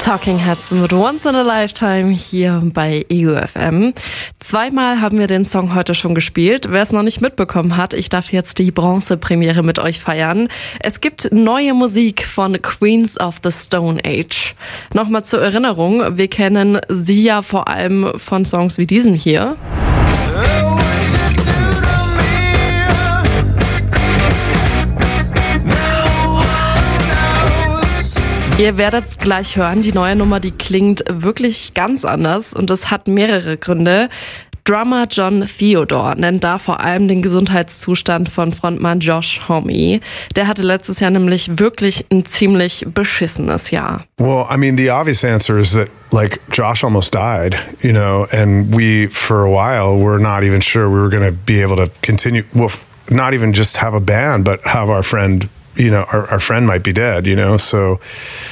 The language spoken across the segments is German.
Talking Heads mit Once in a Lifetime hier bei Ego FM. Zweimal haben wir den Song heute schon gespielt. Wer es noch nicht mitbekommen hat, ich darf jetzt die Bronzepremiere mit euch feiern. Es gibt neue Musik von Queens of the Stone Age. Nochmal zur Erinnerung, wir kennen sie ja vor allem von Songs wie diesem hier. Ihr werdet es gleich hören, die neue Nummer, die klingt wirklich ganz anders und das hat mehrere Gründe. Drummer John Theodore nennt da vor allem den Gesundheitszustand von Frontmann Josh Homme. Der hatte letztes Jahr nämlich wirklich ein ziemlich beschissenes Jahr. Well, I mean, the obvious answer is that, like, Josh almost died, you know, and we, for a while, were not even sure we were going to be able to continue, well, not even just have a band, but have our friend, you know, our friend might be dead, you know, so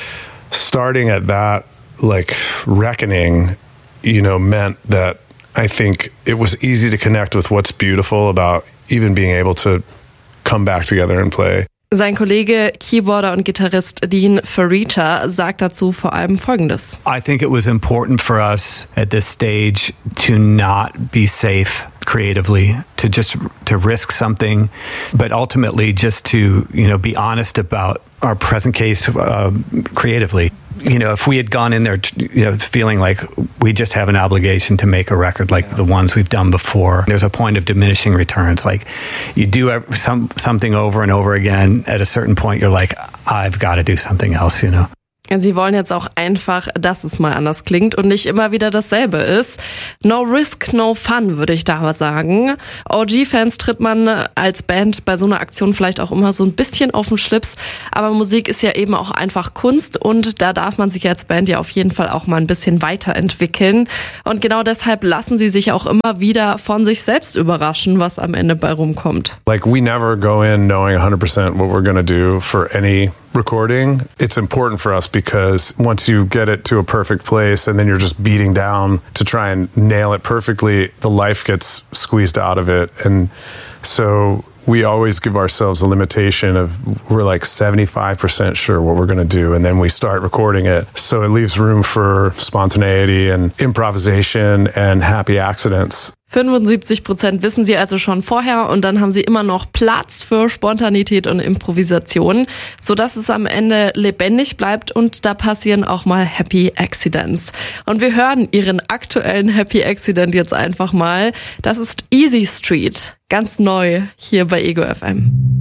starting at that, like, reckoning, you know, meant that I think it was easy to connect with what's beautiful about even being able to come back together and play. Sein Kollege, Keyboarder und Gitarrist Dean Ferrita sagt dazu vor allem Folgendes. I think it was important for us at this stage to not be safe creatively, to risk something, but ultimately just to, you know, be honest about our present case creatively. You know, if we had gone in there, you know, feeling like we just have an obligation to make a record like the ones we've done before, there's a point of diminishing returns. Like, you do something over and over again, at a certain point you're like, I've got to do something else, you know. Sie wollen jetzt auch einfach, dass es mal anders klingt und nicht immer wieder dasselbe ist. No risk, no fun, würde ich da aber sagen. OG-Fans tritt man als Band bei so einer Aktion vielleicht auch immer so ein bisschen auf den Schlips, aber Musik ist ja eben auch einfach Kunst und da darf man sich als Band ja auf jeden Fall auch mal ein bisschen weiterentwickeln. Und genau deshalb lassen sie sich auch immer wieder von sich selbst überraschen, was am Ende bei rumkommt. Like, we never go in knowing 100% what we're gonna do for any recording. It's important for us because once you get it to a perfect place and then you're just beating down to try and nail it perfectly, the life gets squeezed out of it. And so we always give ourselves a limitation of, we're like 75% sure what we're going to do, and then we start recording it. So it leaves room for spontaneity and improvisation and happy accidents. 75% wissen sie also schon vorher und dann haben sie immer noch Platz für Spontanität und Improvisation, sodass es am Ende lebendig bleibt und da passieren auch mal Happy Accidents. Und wir hören ihren aktuellen Happy Accident jetzt einfach mal. Das ist Easy Street, ganz neu hier bei Ego FM.